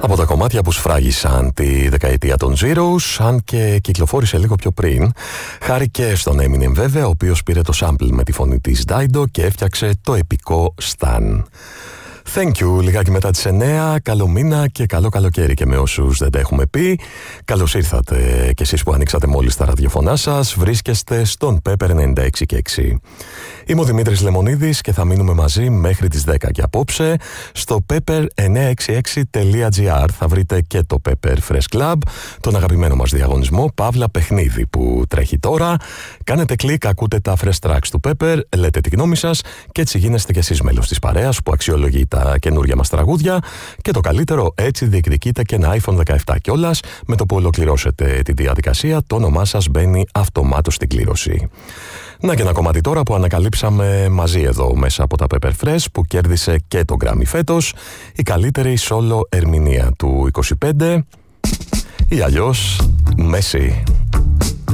Από τα κομμάτια που σφράγισαν τη δεκαετία των Zeros, αν και κυκλοφόρησε λίγο πιο πριν, χάρη και στον Eminem βέβαια, ο οποίος πήρε το sample με τη φωνή της Dido και έφτιαξε το επικό Stan. Thank you, λιγάκι μετά τις 9, καλό μήνα και καλό καλοκαίρι και με όσους δεν τα έχουμε πει. Καλώς ήρθατε κι εσείς που ανοίξατε μόλις τα ραδιοφωνά σας, βρίσκεστε στον Pepper 96,6. Είμαι ο Δημήτρης Λεμονίδης και θα μείνουμε μαζί μέχρι τις 10 και απόψε στο pepper966.gr θα βρείτε και το Pepper Fresh Club, τον αγαπημένο μας διαγωνισμό Παύλα Παιχνίδι που τρέχει τώρα. Κάνετε κλικ, ακούτε τα fresh tracks του Pepper, λέτε τη γνώμη σας και έτσι γίνεστε κι εσείς μέλος της παρέας που αξιολογεί τα καινούργια μας τραγούδια και το καλύτερο, έτσι διεκδικείτε και ένα iPhone 17 κιόλας. Με το που ολοκληρώσετε τη διαδικασία το όνομά σας μπαίνει αυτομάτως στην κλήρωση. Να και ένα κομμάτι τώρα που ανακαλύψαμε μαζί εδώ μέσα από τα Pepper Fresh που κέρδισε και το Grammy φέτος, η καλύτερη solo ερμηνεία του 25 ή αλλιώς Messi.